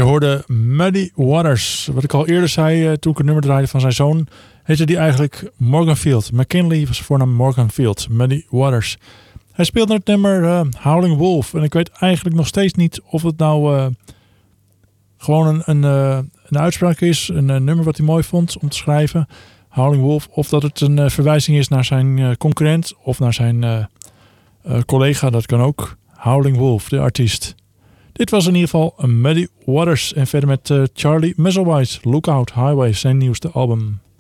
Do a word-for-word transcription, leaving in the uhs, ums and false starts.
hoorde Muddy Waters. Wat ik al eerder zei uh, toen ik het nummer draaide van zijn zoon, heette die eigenlijk Morganfield. McKinley was zijn voornaam Morganfield. Muddy Waters. Hij speelde het nummer uh, Howling Wolf. En ik weet eigenlijk nog steeds niet of het nou uh, gewoon een, een, uh, een uitspraak is. Een uh, nummer wat hij mooi vond om te schrijven. Howling Wolf. Of dat het een uh, verwijzing is naar zijn uh, concurrent. Of naar zijn uh, uh, collega. Dat kan ook. Howling Wolf, de artiest. Dit was in ieder geval Muddy Waters. En verder met uh, Charlie Musselwhite. Lookout Highway, zijn nieuwste album.